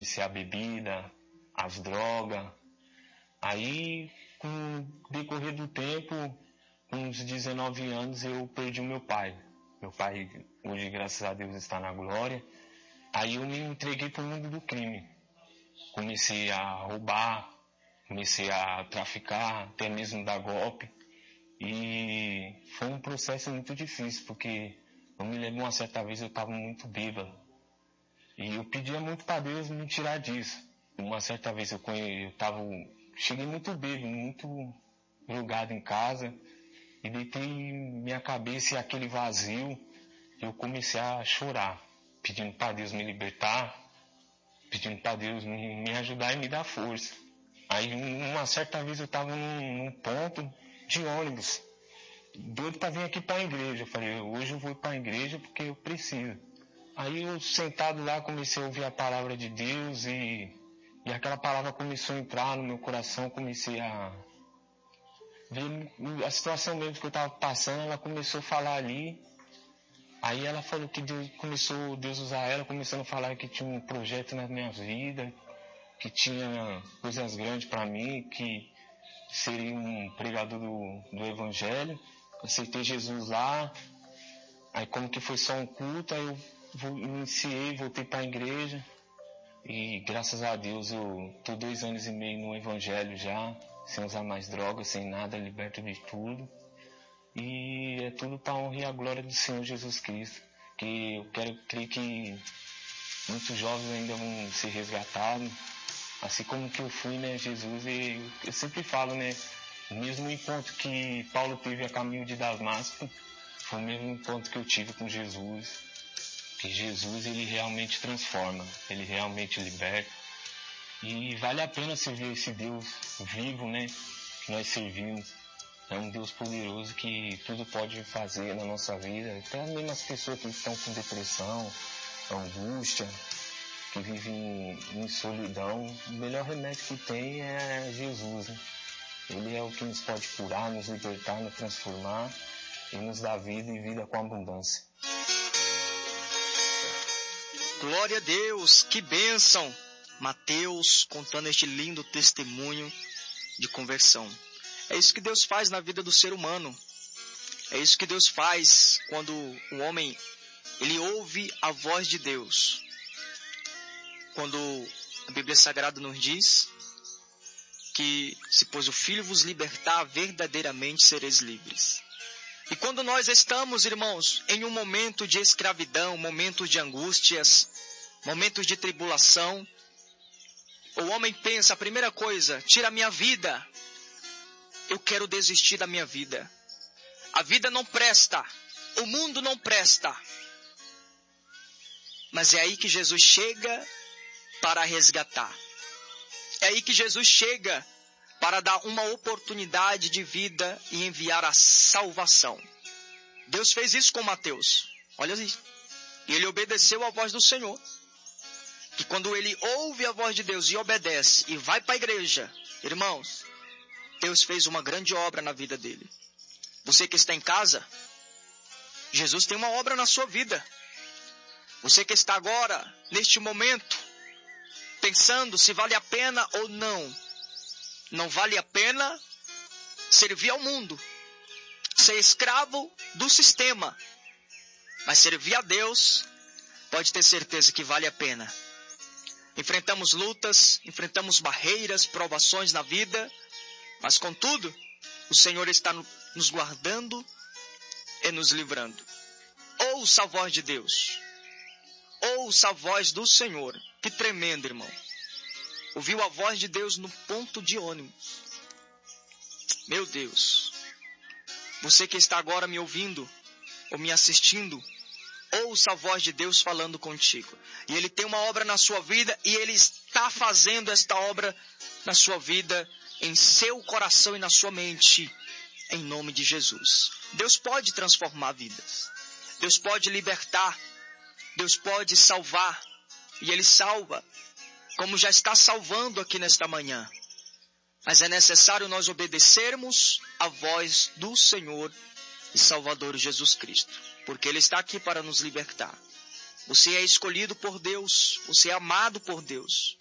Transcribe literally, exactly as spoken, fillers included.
Comecei a bebida, as drogas. Aí, com o decorrer do tempo, com uns dezenove anos, eu perdi o meu pai. Meu pai, hoje, graças a Deus, está na glória. Aí eu me entreguei para o mundo do crime. Comecei a roubar, comecei a traficar, até mesmo dar golpe. E foi um processo muito difícil, porque eu me lembro uma certa vez eu estava muito bêbado. E eu pedia muito para Deus me tirar disso. Uma certa vez eu, conhe... eu tava... cheguei muito bêbado, muito jogado em casa. E deitei minha cabeça e aquele vazio, eu comecei a chorar, pedindo para Deus me libertar, pedindo para Deus me, me ajudar e me dar força. Aí uma certa vez eu estava num, num ponto de ônibus, doido para vir aqui para a igreja. Eu falei, hoje eu vou para a igreja porque eu preciso. Aí eu sentado lá comecei a ouvir a palavra de Deus e, e aquela palavra começou a entrar no meu coração, comecei a ver a situação mesmo que eu estava passando, ela começou a falar ali. Aí ela falou que Deus começou, Deus usar ela, começando a falar que tinha um projeto na minha vida, que tinha coisas grandes para mim, que seria um pregador do, do Evangelho. Aceitei Jesus lá. Aí como que foi só um culto, aí eu iniciei, voltei para a igreja. E graças a Deus eu estou dois anos e meio no Evangelho já, sem usar mais drogas, sem nada, liberto de tudo. E é tudo para a honra e a glória do Senhor Jesus Cristo. Que eu quero crer que muitos jovens ainda vão ser resgatados. Assim como que eu fui, né, Jesus, e eu sempre falo, né, o mesmo encontro que Paulo teve a caminho de Damasco, foi o mesmo encontro que eu tive com Jesus. Que Jesus, ele realmente transforma, ele realmente liberta. E vale a pena você ver esse Deus vivo, né, que nós servimos. É um Deus poderoso que tudo pode fazer na nossa vida. Até mesmo as pessoas que estão com depressão, angústia, que vivem em solidão, o melhor remédio que tem é Jesus, né? Ele é o que nos pode curar, nos libertar, nos transformar e nos dar vida e vida com abundância. Glória a Deus, que bênção! Mateus contando este lindo testemunho de conversão. É isso que Deus faz na vida do ser humano. É isso que Deus faz quando o homem ele ouve a voz de Deus. Quando a Bíblia Sagrada nos diz que se pois o Filho vos libertar, verdadeiramente sereis livres. E quando nós estamos, irmãos, em um momento de escravidão, momentos de angústias, momentos de tribulação, o homem pensa, a primeira coisa, tira a minha vida. Eu quero desistir da minha vida. A vida não presta. O mundo não presta. Mas é aí que Jesus chega para resgatar. É aí que Jesus chega para dar uma oportunidade de vida e enviar a salvação. Deus fez isso com Mateus. Olha aí. Ele obedeceu à voz do Senhor. E quando ele ouve a voz de Deus e obedece e vai para a igreja, irmãos, Deus fez uma grande obra na vida dele. Você que está em casa, Jesus tem uma obra na sua vida. Você que está agora, neste momento, pensando se vale a pena ou não. Não vale a pena servir ao mundo, ser escravo do sistema. Mas servir a Deus, pode ter certeza que vale a pena. Enfrentamos lutas, enfrentamos barreiras, provações na vida, mas contudo, o Senhor está nos guardando e nos livrando. Ouça a voz de Deus. Ouça a voz do Senhor. Que tremendo, irmão. Ouviu a voz de Deus no ponto de ônibus. Meu Deus. Você que está agora me ouvindo ou me assistindo, ouça a voz de Deus falando contigo. E Ele tem uma obra na sua vida e Ele está fazendo esta obra na sua vida, em seu coração e na sua mente, em nome de Jesus. Deus pode transformar vidas. Deus pode libertar. Deus pode salvar. E Ele salva, como já está salvando aqui nesta manhã. Mas é necessário nós obedecermos a voz do Senhor e Salvador Jesus Cristo, porque Ele está aqui para nos libertar. Você é escolhido por Deus. Você é amado por Deus.